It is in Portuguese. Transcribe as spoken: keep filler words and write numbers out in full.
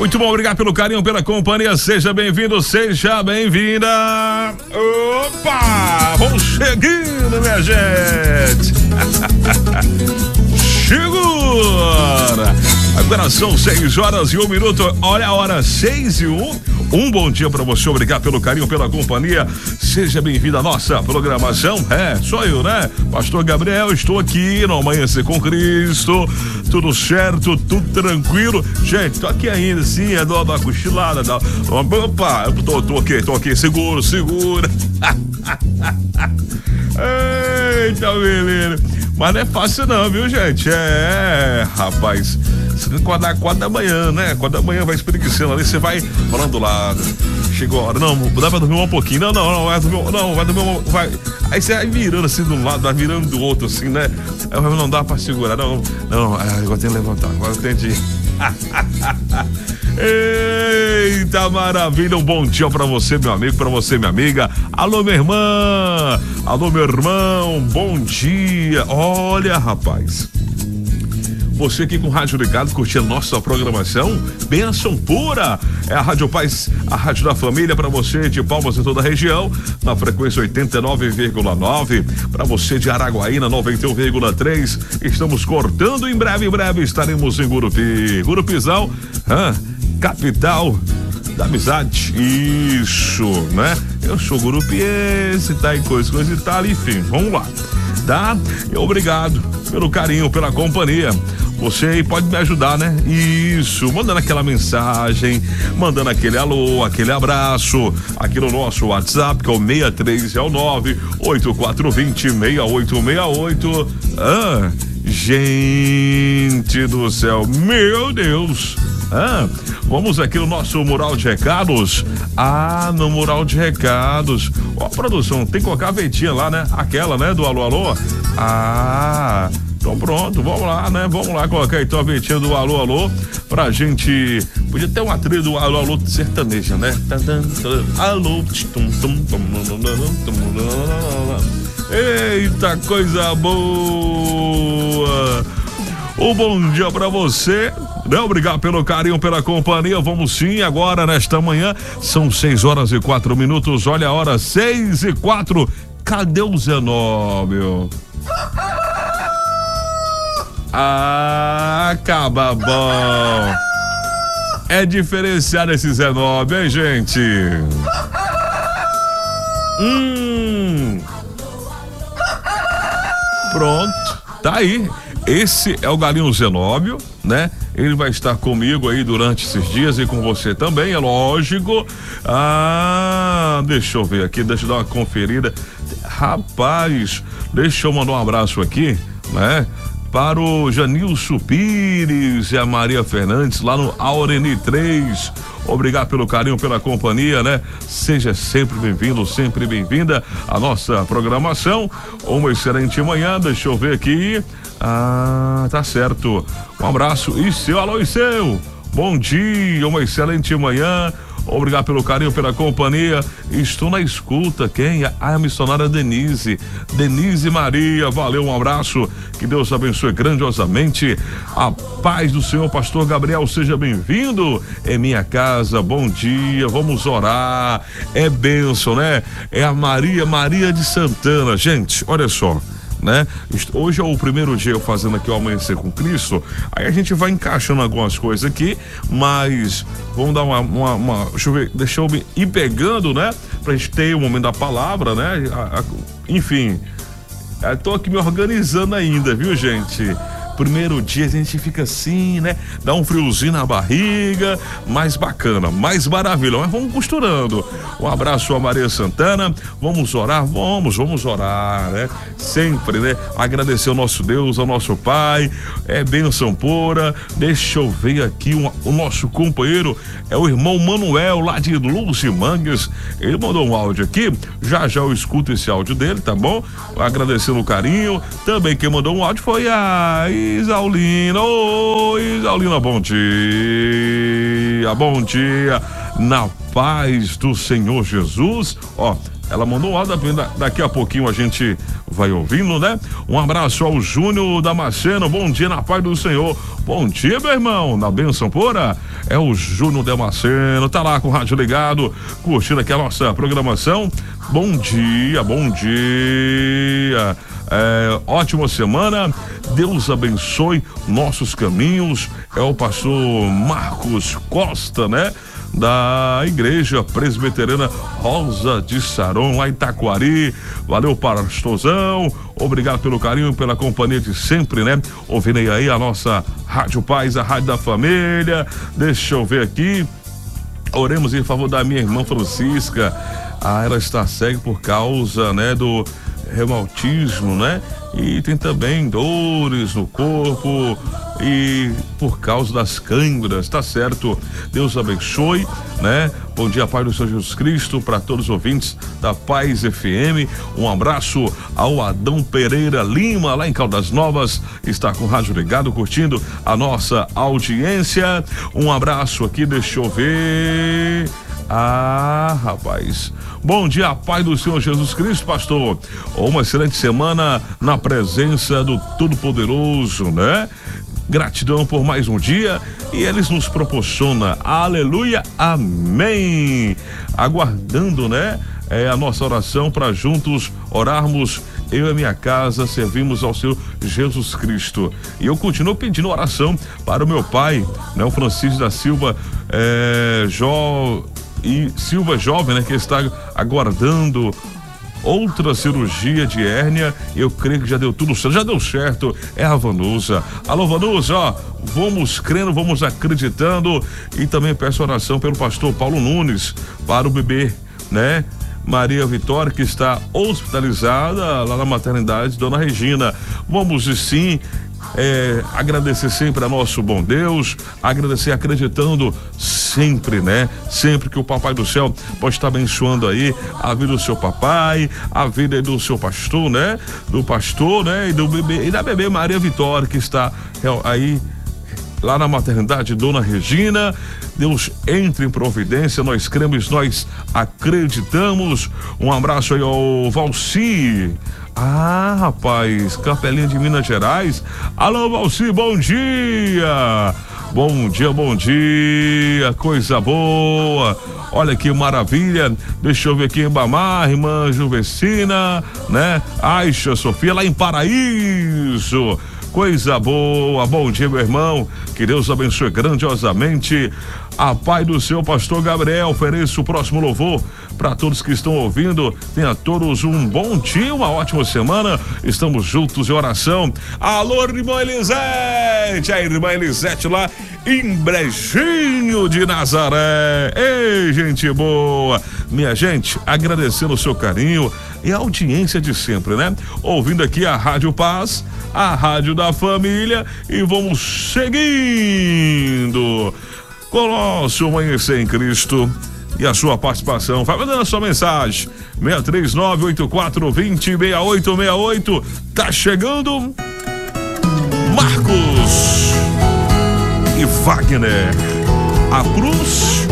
Muito bom, obrigado pelo carinho, pela companhia. Seja bem-vindo, seja bem-vinda. Opa! Vamos chegando, minha gente. Segura! Agora são seis horas e um minuto. Olha a hora, seis e um. Um bom dia pra você, obrigado pelo carinho, pela companhia. Seja bem-vindo à nossa programação. É, sou eu, né? Pastor Gabriel, estou aqui no Amanhecer com Cristo. Tudo certo, tudo tranquilo. Gente, tô aqui ainda, sim, é da uma cochilada. Da, opa, eu tô, tô aqui, tô aqui, seguro, segura. Eita, beleza. Mas não é fácil não, viu, gente? É, rapaz. Você tem que acordar quatro da manhã, né? Quatro da manhã vai espreguiçando ali, você vai falando do lado. Chegou a hora, não, dá pra dormir um pouquinho. Não, não, não, vai dormir, não, vai dormir um, vai. Aí você vai virando assim de um lado, vai virando do outro, assim, né? Aí não dá pra segurar, não, não, agora tem que levantar, agora eu entendi. Eita maravilha, um bom dia pra você, meu amigo, pra você, minha amiga. Alô, minha irmã, alô, meu irmão, bom dia. Olha, rapaz, você aqui com o rádio ligado, curtindo nossa programação, bênção pura. É a Rádio Paz, a rádio da família, para você de Palmas e toda a região, na frequência oitenta e nove vírgula nove, para você de Araguaí na noventa e um vírgula três. Estamos cortando em breve, em breve estaremos em Gurupi, Gurupizão, ah, capital da amizade. Isso, né? Eu sou gurupiense, tá em coisa, coisa e tal, enfim, vamos lá, tá? E obrigado pelo carinho, pela companhia. Você pode me ajudar, né? Isso, mandando aquela mensagem, mandando aquele alô, aquele abraço, aqui no nosso WhatsApp, que é o seis três nove, oito quatro dois zero, seis oito seis oito. Ah, gente do céu, meu Deus! Ah, vamos aqui no nosso mural de recados. Ah, no mural de recados. Ó, produção, tem que colocar a ventinha lá, né? Aquela, né? Do alô, alô. Ah, então pronto, vamos lá, né? Vamos lá colocar então a ventinha do alô, alô, pra gente. Podia ter uma trilha do alô, alô sertaneja, né? Alô. Eita, coisa boa. Um bom dia pra você, né? Obrigado pelo carinho, pela companhia. Vamos sim, agora nesta manhã, são seis horas e quatro minutos. Olha a hora, seis e quatro. Cadê o Zenóbio? Ah, acaba bom. É diferenciado esse Zenóbio, hein, gente? Hum. Pronto, tá aí. Esse é o Galinho Zenóbio, né? Ele vai estar comigo aí durante esses dias e com você também, é lógico. Ah, deixa eu ver aqui, deixa eu dar uma conferida. Rapaz, deixa eu mandar um abraço aqui, né? Para o Janilson Pires e a Maria Fernandes, lá no Aureni três. Obrigado pelo carinho, pela companhia, né? Seja sempre bem-vindo, sempre bem-vinda à nossa programação. Uma excelente manhã, deixa eu ver aqui. Ah, tá certo. Um abraço e seu, alô e seu. Bom dia, uma excelente manhã. Obrigado pelo carinho, pela companhia. Estou na escuta. Quem? A missionária Denise. Denise Maria, valeu, um abraço. Que Deus abençoe grandiosamente. A paz do Senhor, pastor Gabriel, seja bem-vindo em minha casa. Bom dia, vamos orar. É bênção, né? É a Maria, Maria de Santana. Gente, olha só, né? Hoje é o primeiro dia eu fazendo aqui o Amanhecer com Cristo. Aí a gente vai encaixando algumas coisas aqui, mas vamos dar uma, uma, uma deixa eu ver, deixa eu ir pegando, né? Pra gente ter o momento da palavra, né? A, a, enfim, eu tô aqui me organizando ainda, viu, gente? Primeiro dia a gente fica assim, né? Dá um friozinho na barriga, mais bacana, mais maravilha. Mas vamos costurando. Um abraço a Maria Santana. Vamos orar, vamos, vamos orar, né? Sempre, né? Agradecer ao nosso Deus, ao nosso Pai. É bênção pura. Deixa eu ver aqui um, o nosso companheiro, é o irmão Manuel, lá de Luz e Mangues. Ele mandou um áudio aqui. Já já eu escuto esse áudio dele, tá bom? Agradecendo o carinho. Também quem mandou um áudio foi a Isaulina. Oi, Isaulina, bom dia, bom dia, na paz do Senhor Jesus. Ó, Ela mandou um áudio, daqui a pouquinho a gente vai ouvindo, né? Um abraço ao Júnior Damasceno, bom dia na paz do Senhor. Bom dia, meu irmão, na bênção pura. É o Júnior Damasceno, tá lá com o rádio ligado, curtindo aqui a nossa programação. Bom dia, bom dia. É, ótima semana, Deus abençoe nossos caminhos. É o pastor Marcos Costa, né? Da Igreja Presbiteriana Rosa de Saron, lá em Taquari. Valeu, pastorzão. Obrigado pelo carinho, pela companhia de sempre, né? Ouvindo aí a nossa Rádio Paz, a Rádio da Família. Deixa eu ver aqui. Oremos em favor da minha irmã Francisca. Ah, ela está cega por causa, né, do reumatismo, né? E tem também dores no corpo e por causa das câimbras, tá certo? Deus abençoe, né? Bom dia, Pai do Senhor Jesus Cristo, para todos os ouvintes da Paz F M. Um abraço ao Adão Pereira Lima, lá em Caldas Novas, está com o rádio ligado, curtindo a nossa audiência. Um abraço aqui, deixa eu ver. Ah, rapaz. Bom dia, Pai do Senhor Jesus Cristo, pastor. Uma excelente semana na presença do Todo-Poderoso, né? Gratidão por mais um dia e eles nos proporciona. Aleluia, amém. Aguardando, né? É a nossa oração para juntos orarmos. Eu e a minha casa servimos ao Senhor Jesus Cristo. E eu continuo pedindo oração para o meu pai, né? O Francisco da Silva, é, Jó e Silva Jovem, né? Que está aguardando outra cirurgia de hérnia. Eu creio que já deu tudo certo, já deu certo. É a Vanusa. Alô, Vanusa, ó, vamos crendo, vamos acreditando. E também peço oração pelo pastor Paulo Nunes, para o bebê, né? Maria Vitória, que está hospitalizada lá na maternidade Dona Regina. Vamos sim é, agradecer sempre a nosso bom Deus, agradecer acreditando sempre, né? Sempre que o Papai do Céu pode estar abençoando aí a vida do seu papai, a vida do seu pastor, né? Do pastor, né? E do bebê, e da bebê Maria Vitória, que está aí lá na maternidade Dona Regina. Deus entre em providência, nós cremos, nós acreditamos. Um abraço aí ao Valci. Ah, rapaz, Capelinha de Minas Gerais. Alô, Valci, bom dia. Bom dia, bom dia, coisa boa. Olha que maravilha. Deixa eu ver aqui em Bamar, irmã Juvecina, né? Aixa Sofia, lá em Paraíso. Coisa boa, bom dia, meu irmão, que Deus abençoe grandiosamente. A paz do seu pastor Gabriel, ofereço o próximo louvor para todos que estão ouvindo. Tenha todos um bom dia, uma ótima semana. Estamos juntos em oração. Alô, irmã Elisete, a irmã Elisete lá em Brejinho de Nazaré. Ei, gente boa. Minha gente, agradecendo o seu carinho e a audiência de sempre, né? Ouvindo aqui a Rádio Paz, a Rádio da Família, e vamos seguindo com o nosso Amanhecer em Cristo e a sua participação. Vai mandando a sua mensagem. seis três nove, oito quatro dois zero, seis oito seis oito. Tá chegando Marcos e Wagner. A cruz